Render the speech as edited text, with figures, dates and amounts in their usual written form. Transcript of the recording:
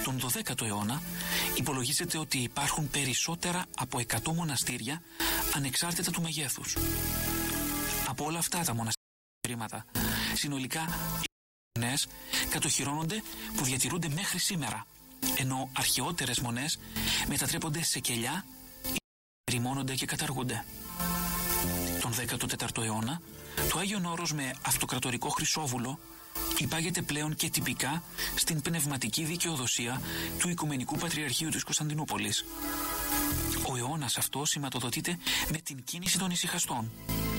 τον 12ο αιώνα υπολογίζεται ότι υπάρχουν περισσότερα από 100 μοναστήρια ανεξάρτητα του μεγέθους. Από όλα αυτά τα μοναστήρια, συνολικά οι μονές κατοχυρώνονται που διατηρούνται μέχρι σήμερα, ενώ αρχαιότερες μονές μετατρέπονται σε κελιά ή ρημώνονται και καταργούνται. Τον 14ο αιώνα, το Άγιον Όρος με αυτοκρατορικό χρυσόβουλο υπάγεται πλέον και τυπικά στην πνευματική δικαιοδοσία του Οικουμενικού Πατριαρχείου της Κωνσταντινούπολης. Ο αιώνας αυτό σηματοδοτείται με την κίνηση των ησυχαστών,